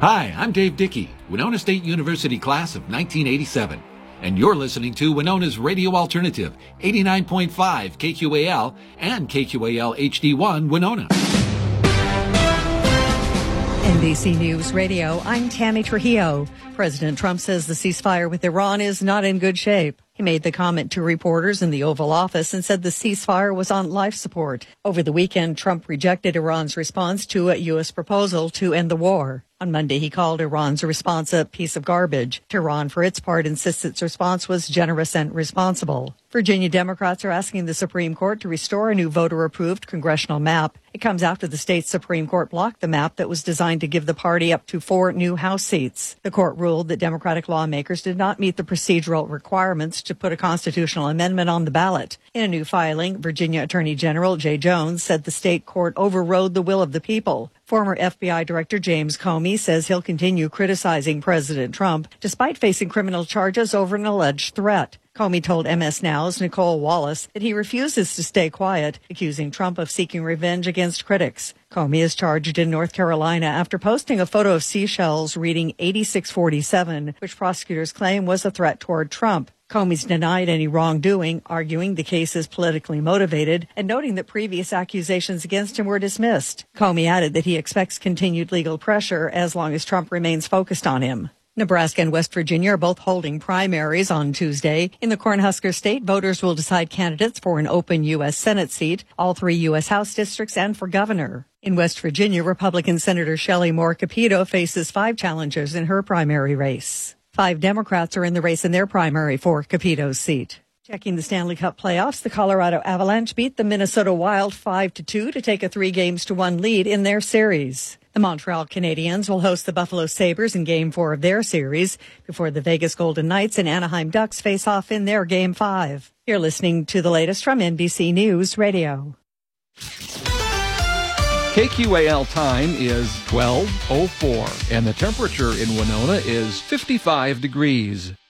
Hi, I'm Dave Dickey, Winona State University class of 1987, and you're listening to Winona's Radio Alternative, 89.5 KQAL and KQAL HD1 Winona. NBC News Radio, I'm Tammy Trujillo. President Trump says the ceasefire with Iran is not in good shape. He made the comment to reporters in the Oval Office and said the ceasefire was on life support. Over the weekend, Trump rejected Iran's response to a U.S. proposal to end the war. On Monday, he called Iran's response a piece of garbage. Tehran, for its part, insists its response was generous and responsible. Virginia Democrats are asking the Supreme Court to restore a new voter-approved congressional map. It comes after the state's Supreme Court blocked the map that was designed to give the party up to 4 new House seats. The court ruled that Democratic lawmakers did not meet the procedural requirements to put a constitutional amendment on the ballot. In a new filing, Virginia Attorney General Jay Jones said the state court overrode the will of the people. Former FBI Director James Comey says he'll continue criticizing President Trump despite facing criminal charges over an alleged threat. Comey told MS Now's Nicole Wallace that he refuses to stay quiet, accusing Trump of seeking revenge against critics. Comey is charged in North Carolina after posting a photo of seashells reading 8647, which prosecutors claim was a threat toward Trump. Comey's denied any wrongdoing, arguing the case is politically motivated and noting that previous accusations against him were dismissed. Comey added that he expects continued legal pressure as long as Trump remains focused on him. Nebraska and West Virginia are both holding primaries on Tuesday. In the Cornhusker State, voters will decide candidates for an open U.S. Senate seat, all 3 U.S. House districts, and for governor. In West Virginia, Republican Senator Shelley Moore Capito faces 5 challengers in her primary race. 5 Democrats are in the race in their primary for Capito's seat. Checking the Stanley Cup playoffs, the Colorado Avalanche beat the Minnesota Wild 5-2 to take a 3-1 lead in their series. The Montreal Canadiens will host the Buffalo Sabres in Game 4 of their series before the Vegas Golden Knights and Anaheim Ducks face off in their Game 5. You're listening to the latest from NBC News Radio. KQAL time is 12:04, and the temperature in Winona is 55 degrees.